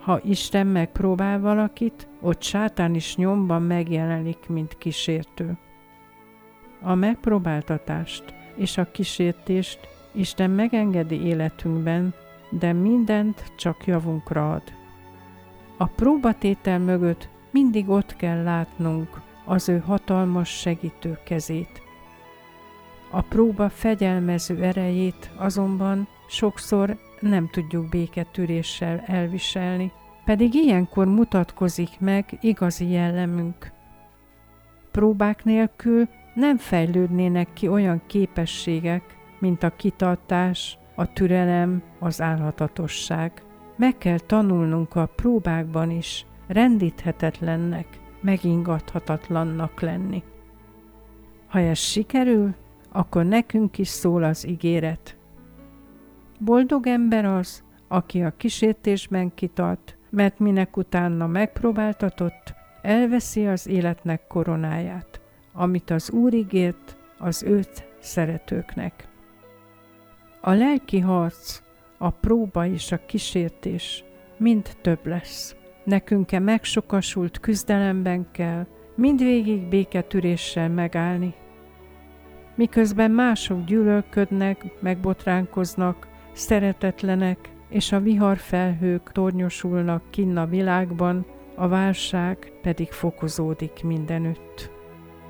Ha Isten megpróbál valakit, ott sátán is nyomban megjelenik, mint kísértő. A megpróbáltatást és a kísértést Isten megengedi életünkben, de mindent csak javunkra ad. A próbatétel mögött mindig ott kell látnunk az ő hatalmas segítő kezét. A próba fegyelmező erejét azonban sokszor nem tudjuk béketűréssel elviselni, pedig ilyenkor mutatkozik meg igazi jellemünk. Próbák nélkül nem fejlődnének ki olyan képességek, mint a kitartás, a türelem, az álhatatosság. Meg kell tanulnunk a próbákban is rendíthetetlennek, megingathatatlannak lenni. Ha ez sikerül, akkor nekünk is szól az ígéret. Boldog ember az, aki a kísértésben kitart, mert minek utána megpróbáltatott, elveszi az életnek koronáját, amit az Úr ígért az őt szeretőknek. A lelki harc, a próba és a kísértés mind több lesz. Nekünk megsokasult küzdelemben kell mindvégig béketűréssel megállni. Miközben mások gyűlölködnek, megbotránkoznak, szeretetlenek, és a viharfelhők tornyosulnak kinn a világban, a válság pedig fokozódik mindenütt.